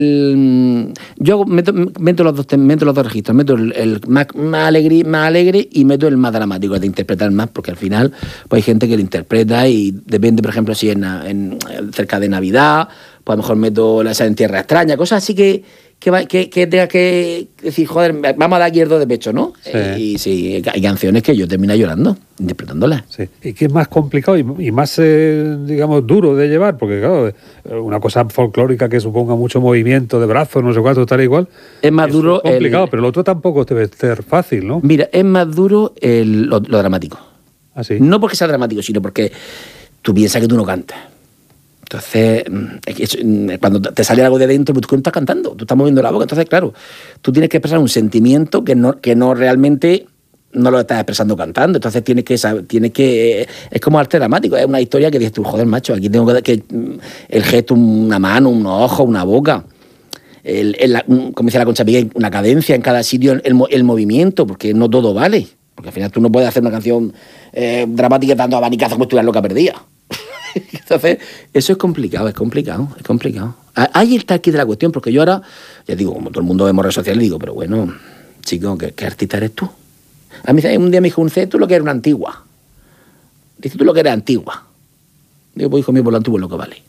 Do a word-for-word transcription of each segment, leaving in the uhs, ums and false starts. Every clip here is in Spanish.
El, yo meto, meto, los dos, meto los dos registros, meto el, el más, más, alegre, más alegre y meto el más dramático, el de interpretar más, porque al final pues hay gente que lo interpreta y depende, por ejemplo, si en, en cerca de Navidad, pues a lo mejor meto esa en Tierra Extraña, cosas así que, que, que, que tenga que decir, joder, vamos a dar aquí el do de pecho, ¿no? Sí. Y sí, hay canciones que yo termino llorando, interpretándolas. Sí. ¿Y qué es más complicado y, y más, eh, digamos, duro de llevar? Porque, claro, una cosa folclórica que suponga mucho movimiento de brazos, no sé cuánto, tal y igual. Es más duro. Es complicado, el... pero lo otro tampoco debe ser fácil, ¿no? Mira, es más duro el, lo, lo dramático. ¿Ah, sí? No porque sea dramático, sino porque tú piensas que tú no cantas. Entonces, cuando te sale algo de dentro, tú no estás cantando, tú estás moviendo la boca. Entonces, claro, tú tienes que expresar un sentimiento que no, que no realmente no lo estás expresando cantando. Entonces, tienes que saber, tienes que. Es como arte dramático, es una historia que dices tú, joder, macho, aquí tengo que. que el gesto, una mano, unos ojos, una boca. El, el, como decía la Concha Miguel, una cadencia en cada sitio, el, el movimiento, porque no todo vale. Porque al final tú no puedes hacer una canción eh, dramática dando abanicazos como si estuvieras loca perdida. Entonces, eso es complicado, es complicado, es complicado. Ahí está aquí de la cuestión, porque yo ahora, ya digo, como todo el mundo vemos redes sociales, digo, pero bueno, chico, ¿qué, qué artista eres tú? A mí un día me dijo un C, tú lo que eres una antigua. Dice, tú lo que eres antigua. Digo, pues hijo mío, por lo antiguo es lo que vale.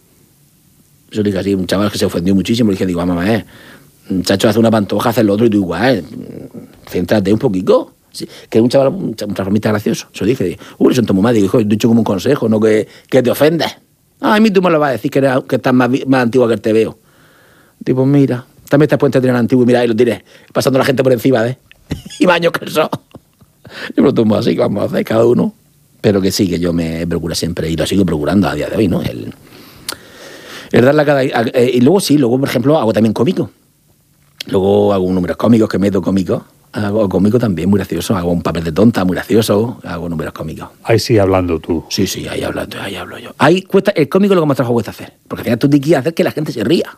Eso dije así, un chaval que se ofendió muchísimo, le dije, digo, mamá, eh, muchacho, hace una pantoja, hace lo otro, y tú igual, céntrate un poquito. Sí, que es un chaval, un transformista gracioso. Eso dije, dije uy, son tu mamá. Digo, hijo, he dicho como un consejo, no que, que te ofendes. Ah, a mí tú me lo vas a decir que, eres, que estás más, más antigua que el te veo. Digo, pues mira, también estás puesto a tener antiguo y mira, ahí lo tienes, pasando la gente por encima, ¿eh? Y más años que eso. Yo me lo tomo así, que vamos a hacer cada uno. Pero que sí, que yo me procuro siempre, y lo sigo procurando a día de hoy, ¿no? El, el darle a cada... Eh, y luego sí, luego, por ejemplo, hago también cómico. Luego hago números cómicos que meto cómicos. Hago cómico también, muy gracioso. Hago un papel de tonta, muy gracioso. Hago números cómicos. Ahí sí hablando tú. Sí, sí, ahí hablo, ahí hablo yo. Ahí cuesta, el cómico lo que más trabajo cuesta hacer. Porque al final tú tienes que hacer que la gente se ría.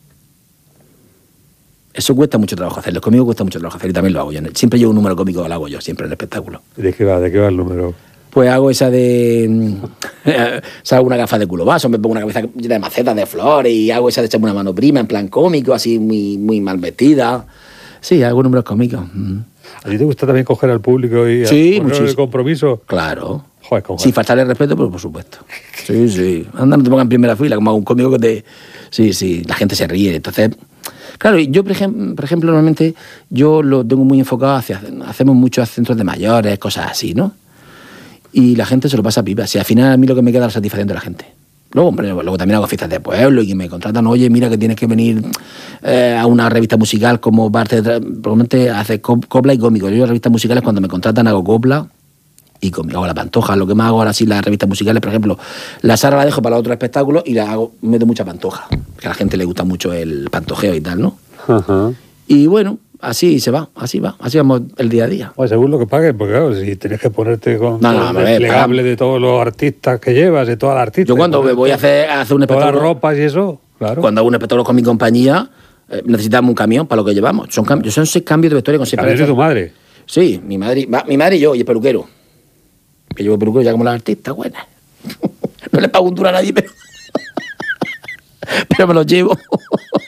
Eso cuesta mucho trabajo hacer. El cómico cuesta mucho trabajo hacer y también lo hago yo. Siempre llevo un número cómico, lo hago yo, siempre en el espectáculo. ¿De qué va? ¿De qué va el número? Pues hago esa de... Salgo una gafa de culo vaso, me pongo una cabeza llena de macetas de flores y hago esa de echarme una mano prima en plan cómico, así muy, muy mal vestida. Sí, hago números cómicos. Mm. ¿A ti te gusta también coger al público y sí, poner el compromiso? Claro. Joder, ¿cómo? Sin faltarle respeto, pero por supuesto. Sí, sí. Anda, no te pongas en primera fila, como hago un cómico que te... Sí, sí, la gente se ríe. Entonces, claro, yo, por ejemplo, por ejemplo normalmente, yo lo tengo muy enfocado hacia... Hacemos muchos centros de mayores, cosas así, ¿no? Y la gente se lo pasa a pipa. Si al final a mí lo que me queda es la satisfacción de la gente. Luego, hombre, luego también hago fiestas de pueblo y que me contratan, oye, mira que tienes que venir eh, a una revista musical como parte de... Probablemente hace copla y cómico. Yo las revistas musicales cuando me contratan hago copla y cómico, hago la pantoja. Lo que más hago ahora sí las revistas musicales, por ejemplo, la Sara la dejo para otro espectáculo y la hago, meto mucha pantoja. Que a la gente le gusta mucho el pantojeo y tal, ¿no? Ajá. Y bueno, así se va, así va, así vamos el día a día. Pues según lo que pagues, porque claro, si tienes que ponerte con no, todo no, el desplegable de todos los artistas que llevas, de todas las artistas. Yo cuando me voy a hacer, a hacer un espectáculo... Todas las ropas y eso, claro. Cuando hago un espectáculo con mi compañía, eh, necesitamos un camión para lo que llevamos. Son, cam... son seis cambios de vestuario con seis ¿Cambios de tu madre? Sí, mi madre, mi madre y yo, y el peluquero. Que llevo peluquero ya como las artistas, buenas. No le pago un duro a nadie, pero... pero me los llevo.